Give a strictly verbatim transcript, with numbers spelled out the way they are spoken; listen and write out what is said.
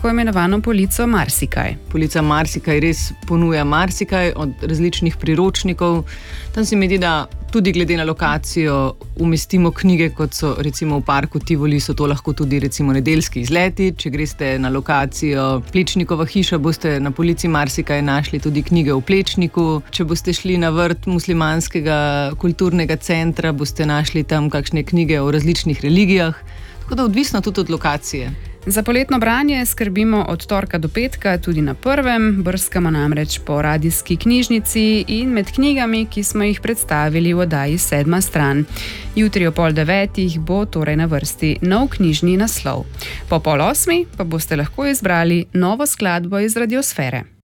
tako imenovano polico Marsikaj. Polica Marsikaj res ponuja marsikaj, od različnih priročnikov. Tam se mi zdi, da tudi glede na lokacijo umestimo knjige, kot so recimo v parku Tivoli, so to lahko tudi recimo nedeljski izleti. Če greste na lokacijo Plečnikova hiša, boste na polici Marsikaj našli tudi knjige o Plečniku. Če boste šli na vrt muslimanskega kulturnega centra, boste našli tam kakšne knjige o različnih religijah. Tako da odvisno tudi od lokacije. Za poletno branje skrbimo od torka do petka tudi na prvem, brskamo namreč po radijski knjižnici in med knjigami, ki smo jih predstavili v oddaji Sedma stran. Jutri o pol devetih bo torej na vrsti nov knjižni naslov. Po pol osmi pa boste lahko izbrali novo skladbo iz Radiosfere.